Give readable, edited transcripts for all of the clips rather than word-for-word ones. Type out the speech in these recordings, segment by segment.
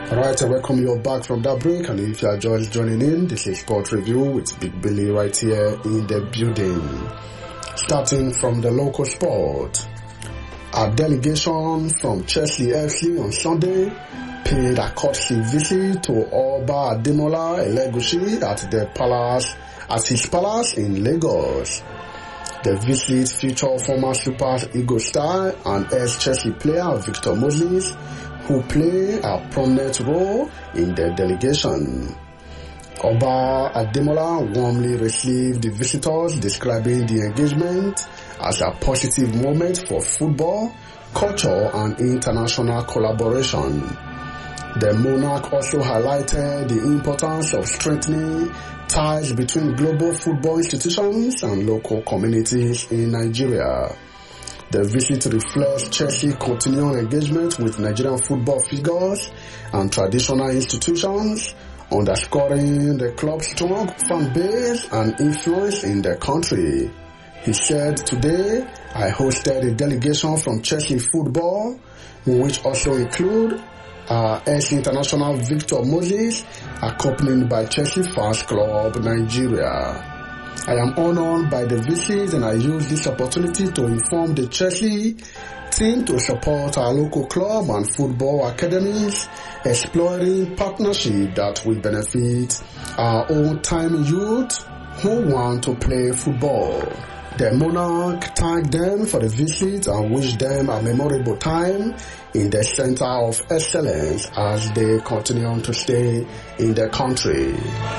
Alright, I welcome you back from that break, and if you are just joining in, this is Sport Review with Big Billy right here in the building. Starting from the local sport, a delegation from Chelsea FC on Sunday paid a courtesy visit to Oba Ademola Elegushi at his palace in Lagos. The visit featured former Super Eagles star and ex-Chelsea player Victor Moses, who play a prominent role in the delegation. Oba Ademola warmly received the visitors, describing the engagement as a positive moment for football, culture and international collaboration. The monarch also highlighted the importance of strengthening ties between global football institutions and local communities in Nigeria. The visit reflects Chelsea's continuing engagement with Nigerian football figures and traditional institutions, underscoring the club's strong fan base and influence in the country. He said, "Today, I hosted a delegation from Chelsea football, which also include ex-international Victor Moses, accompanied by Chelsea Fans Club Nigeria. I am honored by the visit, and I use this opportunity to inform the Chelsea team to support our local club and football academies, exploring partnership that will benefit our old-time youth who want to play football." The monarch thanked them for the visit and wished them a memorable time in the center of excellence as they continue to stay in the country.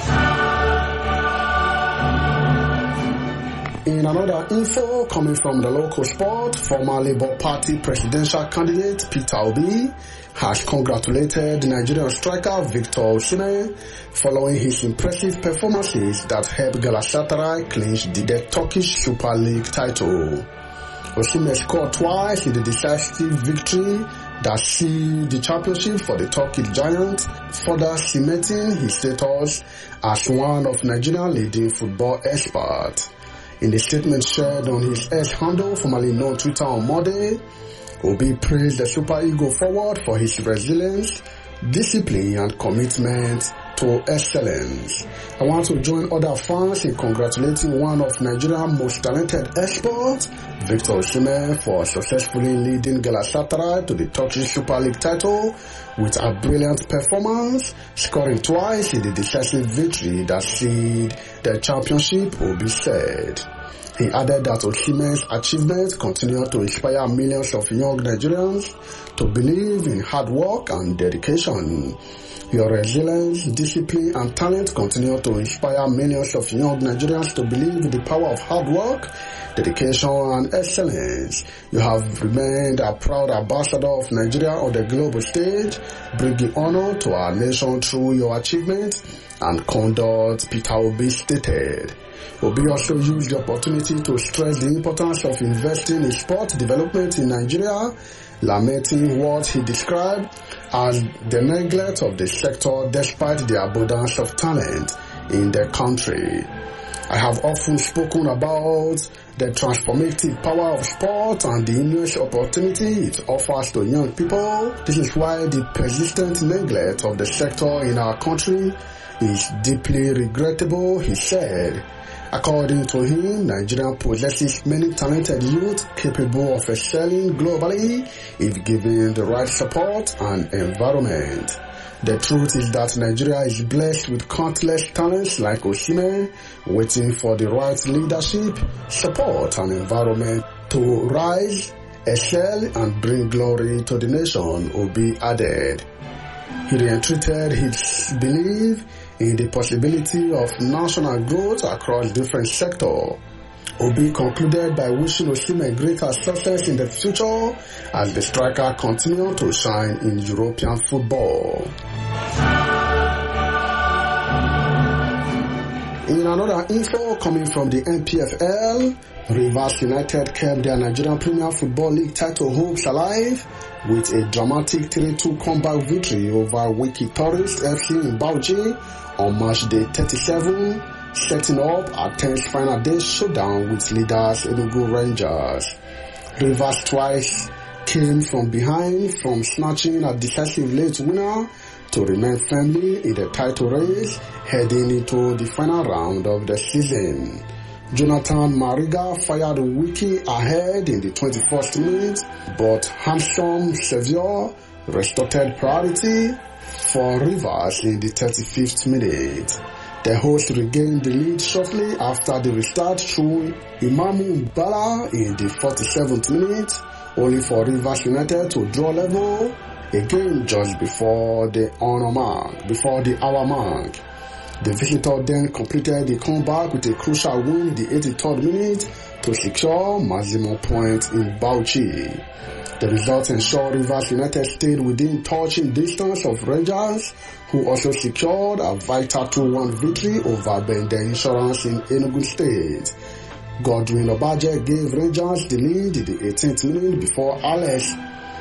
In another info coming from the local sport, former Labour Party presidential candidate Peter Obi has congratulated Nigerian striker Victor Osimhen following his impressive performances that helped Galatasaray clinch the Turkish Super League title. Osimhen scored twice in the decisive victory that sealed the championship for the Turkish giant, further cementing his status as one of Nigeria's leading football experts. In the statement shared on his X handle, formerly known Twitter, on Monday, Obi praised the Super Eagle forward for his resilience, discipline and commitment to excellence. I want to join other fans in congratulating one of Nigeria's most talented experts, Victor Osimhen, for successfully leading Galatasaray to the Turkish Super League title with a brilliant performance, scoring twice in the decisive victory that sealed the championship, Obi said. He added that Osimhen's achievements continue to inspire millions of young Nigerians to believe in hard work and dedication. Your resilience, discipline and talent continue to inspire millions of young Nigerians to believe in the power of hard work, dedication and excellence. You have remained a proud ambassador of Nigeria on the global stage, bringing honor to our nation through your achievements and conduct, Peter Obi stated. Obi also used the opportunity to stress the importance of investing in sport development in Nigeria, lamenting what he described as the neglect of the sector despite the abundance of talent in the country. I have often spoken about the transformative power of sport and the immense opportunity it offers to young people. This is why the persistent neglect of the sector in our country is deeply regrettable, he said. According to him, Nigeria possesses many talented youth capable of excelling globally if given the right support and environment. The truth is that Nigeria is blessed with countless talents like Osimhen, waiting for the right leadership, support and environment to rise, excel and bring glory to the nation, Obi added. He reiterated his belief in the possibility of national growth across different sectors. Obi concluded by wishing Osimhen greater success in the future as the striker continues to shine in European football. In another info coming from the NPFL, Rivers United kept their Nigerian Premier Football League title hopes alive with a dramatic 3-2 comeback victory over Wiki Tourist FC in Bauchi on match day 37, setting up a tense final day showdown with leaders Enugu Rangers. Rivers twice came from behind from snatching a decisive late winner to remain firmly in the title race heading into the final round of the season. Jonathan Mariga fired Wiki ahead in the 21st minute, but Handsome Xavier restored priority for Rivers in the 35th minute. The hosts regained the lead shortly after the restart through Imamu Bala in the 47th minute, only for Rivers United to draw level again just before the hour mark. The visitor then completed the comeback with a crucial win in the 83rd minute to secure maximum points in Bauchi. The result ensured Rivers United stayed within touching distance of Rangers, who also secured a vital 2-1 victory over Bende Insurance in Enugu State. Godwin Obaje gave Rangers the lead in the 18th minute before Alex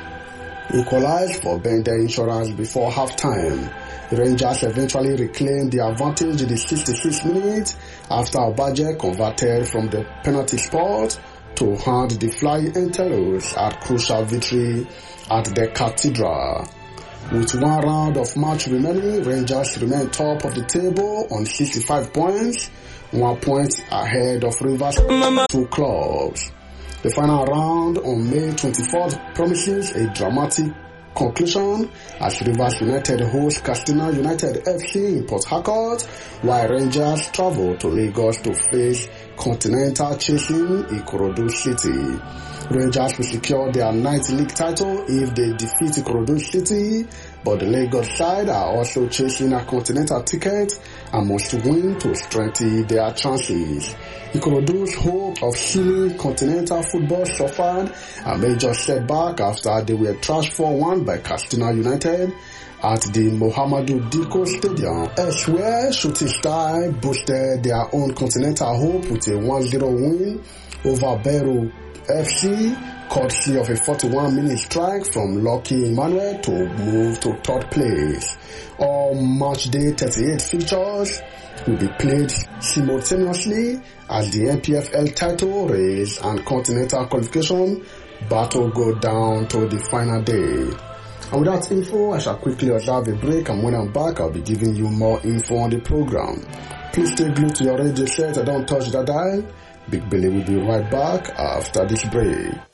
equalized for Bende Insurance before halftime. Rangers eventually reclaimed the advantage in the 66th minute after Obaje converted from the penalty spot to hand the Flying Antelopes a crucial victory at the Cathedral. With one round of match remaining, Rangers remain top of the table on 65 points, 1 point ahead of Rivers' two clubs. The final round on May 24th promises a dramatic conclusion as Rivers United host Katsina United FC in Port Harcourt, while Rangers travel to Lagos to face Continental chasing Ikorodu City. Rangers will secure their 9th league title if they defeat Ikorodu City, but the Lagos side are also chasing a Continental ticket and must win to strengthen their chances. Ikorodu's hope of sealing Continental football suffered a major setback after they were thrashed 4-1 by Katsina United at the Mohamedou Dikko Stadium. Elsewhere, Shooting Star boosted their own Continental hope with a 1-0 win over Beru FC, courtesy of a 41-minute strike from Lucky Emmanuel to move to 3rd place. All match day 38 fixtures will be played simultaneously as the NPFL title race and Continental qualification battle go down to the final day. And with that info, I shall quickly observe a break, and when I'm back, I'll be giving you more info on the program. Please stay glued to your radio set and don't touch the dial. Big Billy will be right back after this break.